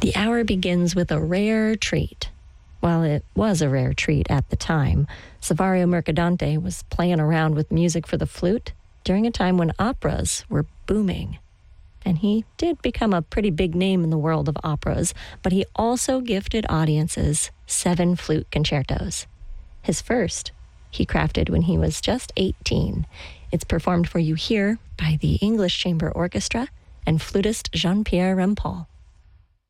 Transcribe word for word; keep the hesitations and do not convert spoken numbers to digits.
The hour begins with a rare treat. Well, it was a rare treat at the time. Savario Mercadante was playing around with music for the flute during a time when operas were booming. And he did become a pretty big name in the world of operas, but he also gifted audiences seven flute concertos. His first, he crafted when he was just eighteen. It's performed for you here by the English Chamber Orchestra and flutist Jean-Pierre Rampal.